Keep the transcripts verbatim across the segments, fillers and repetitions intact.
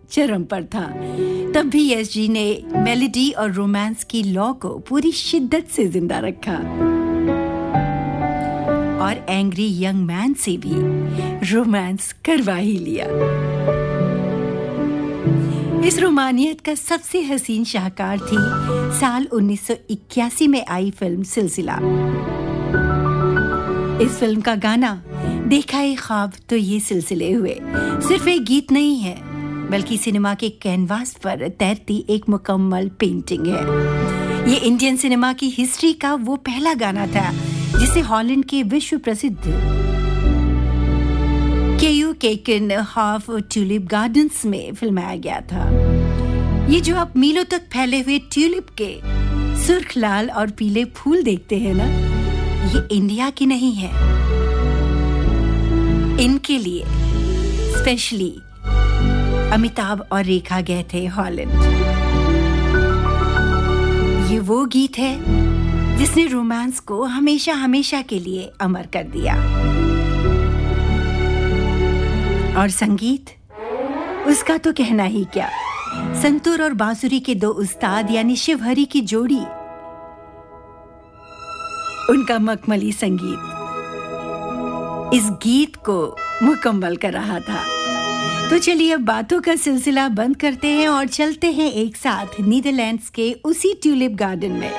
चरम पर था। तब भी एसजी ने मेलोडी और रोमांस की लौ को पूरी शिद्दत से जिंदा रखा और एंग्री यंग मैन से भी रोमांस करवा ही लिया। इस रोमानियत का सबसे हसीन शाहकार थी साल उन्नीस सौ इक्यासी में आई फिल्म सिलसिला। इस फिल्म का गाना देखा है ख्वाब तो ये सिलसिले हुए सिर्फ एक गीत नहीं है, बल्कि सिनेमा के कैनवास पर तैरती एक मुकम्मल पेंटिंग है। ये इंडियन सिनेमा की हिस्ट्री का वो पहला गाना था जिसे हॉलैंड के विश्व प्रसिद्ध केयू केकन हाफ ट्यूलिप गार्डन्स में फिल्माया गया था। ये जो आप मीलों तक फैले हुए ट्यूलिप के सुर्ख लाल और पीले फूल देखते हैं ना, ये इंडिया की नहीं है। इनके लिए स्पेशली अमिताभ और रेखा गए थे हॉलैंड। ये वो गीत है जिसने रोमांस को हमेशा हमेशा के लिए अमर कर दिया। और संगीत, उसका तो कहना ही क्या। संतूर और बांसुरी के दो उस्ताद यानी शिवहरी की जोड़ी, उनका मखमली संगीत इस गीत को मुकम्मल कर रहा था। तो चलिए अब बातों का सिलसिला बंद करते हैं और चलते हैं एक साथ नीदरलैंड्स के उसी ट्यूलिप गार्डन में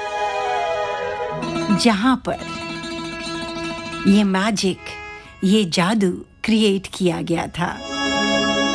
जहां पर ये मैजिक, ये जादू क्रिएट किया गया था।